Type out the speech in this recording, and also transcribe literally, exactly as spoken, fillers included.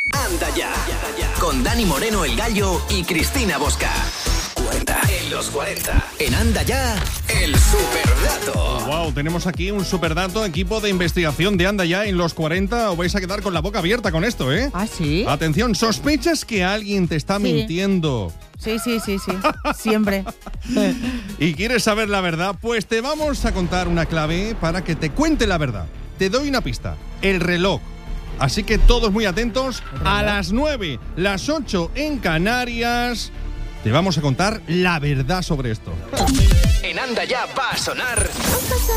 Anda ya, con Dani Moreno el Gallo y Cristina Bosca. cuarenta en los cuarenta. En Anda ya, el superdato. Wow, tenemos aquí un superdato, equipo de investigación de Anda ya en los cuarenta. Os vais a quedar con la boca abierta con esto, ¿eh? ¿Ah, sí? Atención, ¿sospechas que alguien te está Sí. mintiendo? Sí, sí, sí, sí. Siempre. ¿Y quieres saber la verdad? Pues te vamos a contar una clave para que te cuente la verdad. Te doy una pista. El reloj. Así que todos muy atentos. A las nueve, las ocho en Canarias, te vamos a contar la verdad sobre esto. En Anda ya va a sonar. Han pasado